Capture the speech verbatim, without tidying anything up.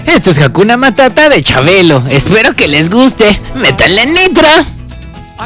Esto es Hakuna Matata de Chabelo. Espero que les guste. ¡Métanle nitro!